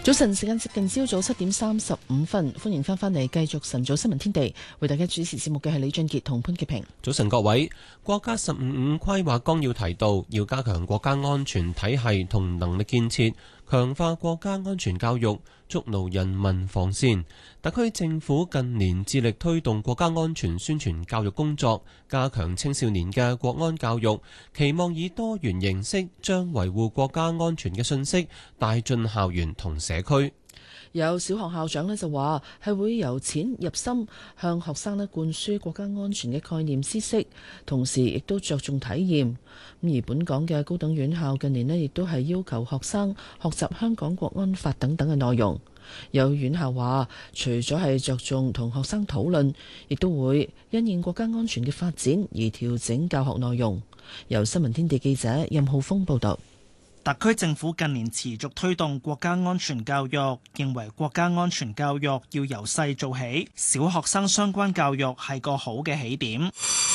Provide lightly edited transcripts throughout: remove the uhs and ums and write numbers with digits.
早晨，時間接近朝早7:35，歡迎翻嚟繼續晨早新聞天地，為大家主持節目嘅係李俊傑同潘潔平。 早晨各位，國家15.5規劃綱要提到，要加強國家安全體系同能力建設，強化國家安全教育，築牢人民防線。特區政府近年致力推動國家安全宣傳教育工作，加強青少年嘅國安教育，期望以多元形式將維護國家安全嘅信息帶進校園同社區。 有小學校長就話係會由淺入深向學生灌輸國家安全嘅概念知識，同時亦都着重體驗。而本港嘅高等院校近年亦都係要求學生學習香港國安法等等嘅內容。有院校話，除咗係着重同學生討論，亦都會因應國家安全嘅發展而調整教學內容。由新聞天地記者任浩峰報道。 特區政府近年持續推動國家安全教育，認為國家安全教育要由細做起，小學生相關教育係個好嘅起點。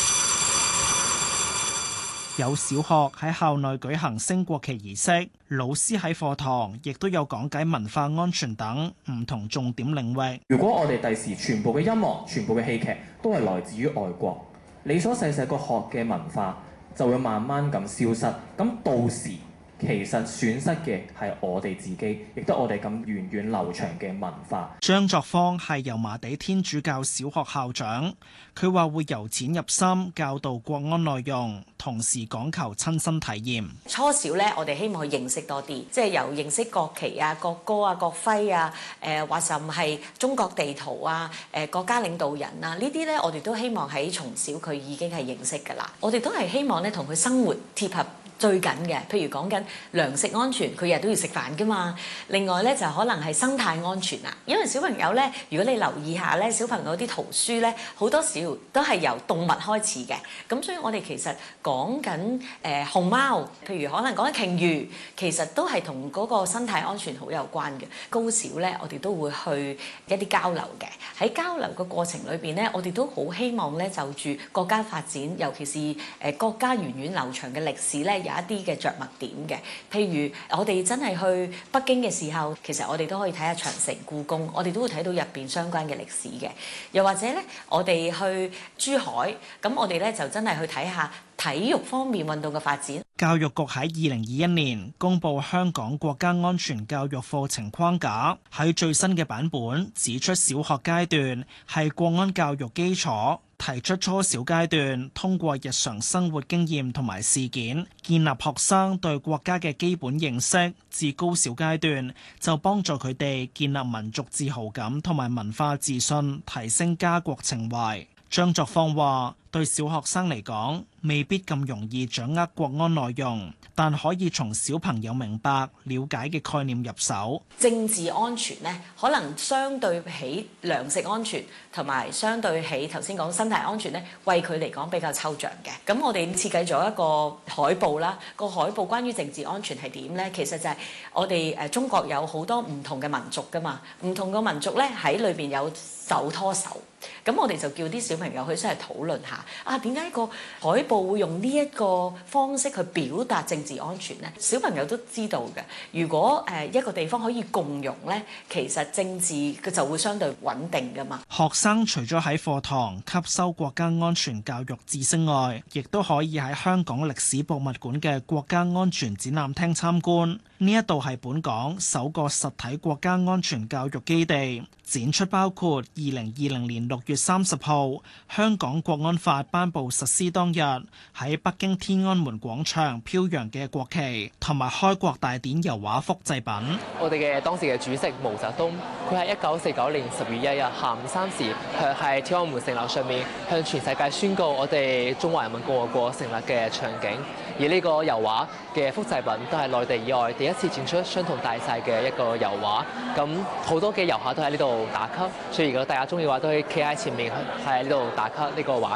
有小學喺校內舉行升國旗儀式，老師喺課堂亦都有講解文化安全等唔同重點領域。 如果我哋第時全部嘅音樂、全部嘅戲劇都係來自於外國，你所細細個學嘅文化就會慢慢咁消失，咁到時其實損失嘅係我哋自己，亦都我哋咁源遠流長嘅文化。 張作芳係油麻地天主教小學校長，佢話會由淺入深教導國安內容，同時講求親身體驗。 初小咧，我哋希望去認識多啲，即係由認識國旗啊、國歌啊、國徽啊，或甚係中國地圖啊、國家領導人啊，呢啲咧我哋都希望喺從小佢已經係認識㗎啦。我哋都係希望咧同佢生活貼合。最緊嘅，譬如講緊糧食安全，佢日日都要食飯㗎嘛。另外咧就可能係生態安全啦，因為小朋友咧，如果你留意下咧，小朋友啲圖書咧，好多時都係由動物開始嘅。咁所以我哋其實講緊熊貓，譬如可能講緊鯨魚，其實都係同嗰個生態安全好有關嘅。高小咧，我哋都會去一啲交流嘅。喺交流嘅過程裏邊咧，我哋都好希望咧就住國家發展，尤其是國家源遠流長嘅歷史咧。有一啲嘅着墨點嘅，譬如我哋真係去北京嘅時候，其實我哋都可以睇下長城、故宮，我哋都會睇到入邊相關嘅歷史嘅。又或者咧，我哋去珠海，咁我哋咧就真係去睇下體育方面運動嘅發展。 教育局喺2021年公布香港國家安全教育課程框架，喺最新嘅版本指出，小學階段係國安教育基礎，提出初小階段通過日常生活經驗同埋事件，建立學生對國家嘅基本認識，至高小階段就幫助佢哋建立民族自豪感同埋文化自信，提升家國情懷。張作芳話：對小學生嚟講，未必咁容易掌握國安內容，但可以從小朋友明白、了解嘅概念入手。 政治安全呢，可能相對起糧食安全，同埋相對起頭先講生態安全呢，為佢嚟講比較抽象嘅。咁我哋設計咗一個海報啦，個海報關於政治安全係點呢？其實就係我哋中國有好多唔同嘅民族㗎嘛，唔同嘅民族呢喺裏邊有手拖手。咁我哋就叫啲小朋友去出嚟討論下啊，點解個海報會用呢一個方式去表達政治安全呢？小朋友都知道嘅。如果一個地方可以共融呢，其實政治佢就會相對穩定噶嘛。 學生除咗喺課堂吸收國家安全教育知識外，亦都可以喺香港歷史博物館嘅國家安全展覽廳參觀。呢一度係本港首個實體國家安全教育基地，展出包括2020年6月30號香港國安法頒布實施當日喺北京天安門廣場飄揚嘅國旗，同埋開國大典油畫複製品。 我哋嘅當時嘅主席毛澤東，佢喺1949年10月1日下午3時，喺天安門城樓上面向全世界宣告我哋中華人民共和國成立嘅場景。而呢個油畫嘅複製品都係內地以外第一次展出相同大細嘅一個油畫。咁好多嘅遊客都喺呢度打卡，所以如果大家中意嘅話，都可以企喺前面喺呢度打卡呢個畫面。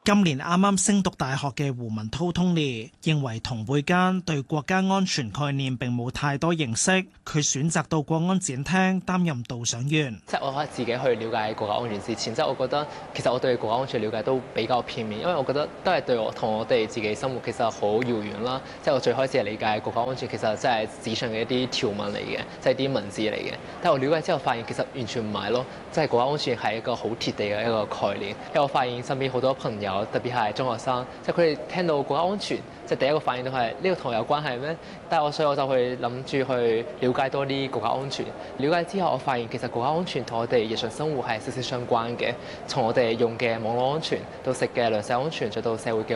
今年啱啱升讀大學嘅胡文濤 Tony 認為同輩間對國家安全概念並冇太多認識，佢選擇到國安展廳擔任導賞員。 即係我覺得自己去了解國家安全之前，即係我覺得其實我對國家安全了解都比較片面，因為我覺得都係對我同我哋自己生活其實好遙遠啦。即係我最開始係理解國家安全其實即係紙上嘅一啲條文嚟嘅，即係啲文字嚟嘅。但係我了解之後發現其實完全唔係咯，即係國家安全係一個好貼地嘅一個概念。因為我發現身邊好多朋友，特別係中學生，即係佢哋聽到國家安全，即係第一個反應都係呢個同我有關係咩？但係所以我就去諗住去了解多啲國家安全。了解之後，我發現其實國家安全同我哋日常生活係息息相關嘅，從我哋用嘅網絡安全到食嘅糧食安全，再到社會嘅